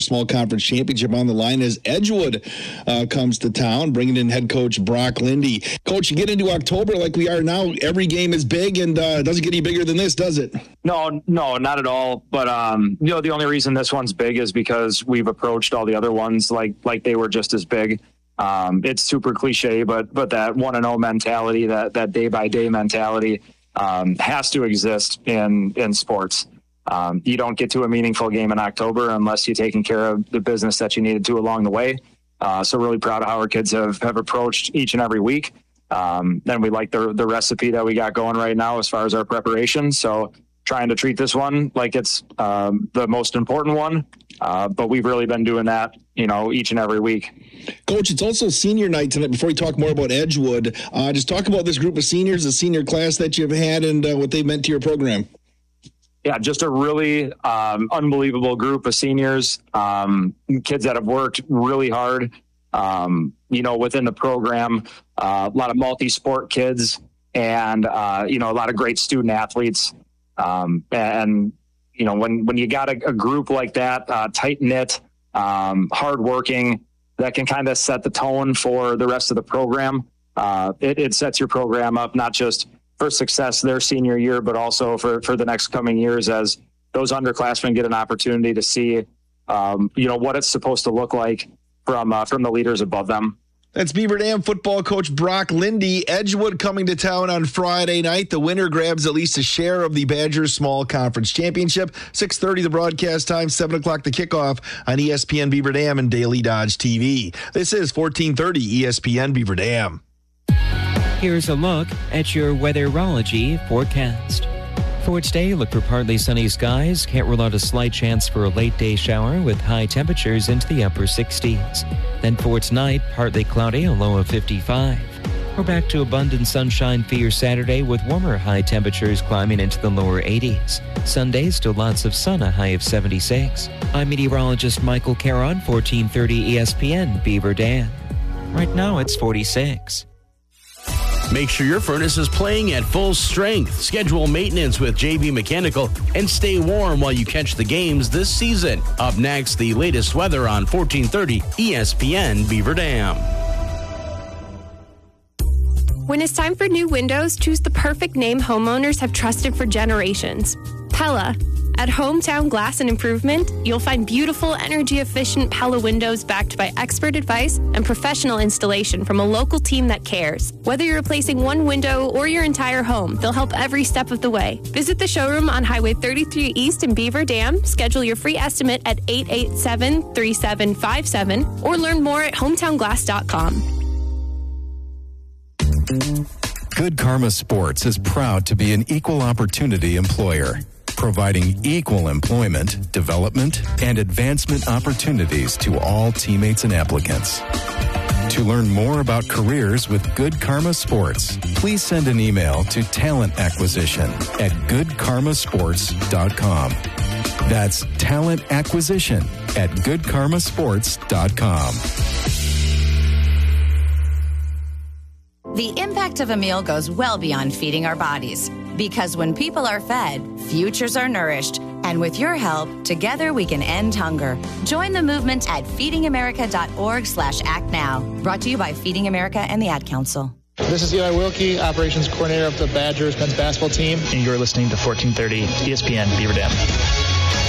Small Conference Championship on the line as Edgewood comes to town, bringing in head coach Brock Lindy. Coach, you get into October like we are now, every game is big, and it doesn't get any bigger than this, does it? No, not at all. But, the only reason this one's big is because we've approached all the other ones like they were just as big. It's super cliche, but that 1-0 mentality, that day-by-day mentality has to exist in sports. You don't get to a meaningful game in October unless you're taking care of the business that you needed to along the way. So really proud of how our kids have approached each and every week. Then we like the recipe that we got going right now as far as our preparation. So trying to treat this one like it's the most important one. But we've really been doing that, each and every week. Coach, it's also senior night tonight. Before we talk more about Edgewood, just talk about this group of seniors, the senior class that you've had, and what they meant to your program. Yeah, just a really unbelievable group of seniors, kids that have worked really hard, within the program, a lot of multi-sport kids and, a lot of great student athletes. When you got a group like that, tight-knit, hardworking, that can kind of set the tone for the rest of the program, it sets your program up not just for success their senior year, but also for the next coming years as those underclassmen get an opportunity to see, what it's supposed to look like from the leaders above them. That's Beaver Dam football coach Brock Lindy. Edgewood coming to town on Friday night. The winner grabs at least a share of the Badgers Small Conference Championship. 6:30 the broadcast time, 7 o'clock the kickoff on ESPN Beaver Dam and Daily Dodge TV. This is 1430 ESPN Beaver Dam. Here's a look at your weatherology forecast. For today, look for partly sunny skies. Can't rule out a slight chance for a late day shower with high temperatures into the upper 60s. Then for tonight, partly cloudy, a low of 55. We're back to abundant sunshine for your Saturday with warmer high temperatures climbing into the lower 80s. Sunday, still lots of sun, a high of 76. I'm meteorologist Michael Caron, 1430 ESPN Beaver Dam. Right now, it's 46. Make sure your furnace is playing at full strength. Schedule maintenance with JB Mechanical and stay warm while you catch the games this season. Up next, the latest weather on 1430 ESPN Beaver Dam. When it's time for new windows, choose the perfect name homeowners have trusted for generations. Pella. At Hometown Glass and Improvement, you'll find beautiful, energy-efficient Pella windows backed by expert advice and professional installation from a local team that cares. Whether you're replacing one window or your entire home, they'll help every step of the way. Visit the showroom on Highway 33 East in Beaver Dam. Schedule your free estimate at 887-3757 or learn more at hometownglass.com. Good Karma Sports is proud to be an equal opportunity employer, providing equal employment, development, and advancement opportunities to all teammates and applicants. To learn more about careers with Good Karma Sports, please send an email to talentacquisition@goodkarmasports.com. That's talentacquisition@goodkarmasports.com. The impact of a meal goes well beyond feeding our bodies. Because when people are fed, futures are nourished. And with your help, together we can end hunger. Join the movement at feedingamerica.org/actnow. Brought to you by Feeding America and the Ad Council. This is Eli Wilkie, Operations Coordinator of the Badgers men's basketball team. And you're listening to 1430 ESPN Beaver Dam.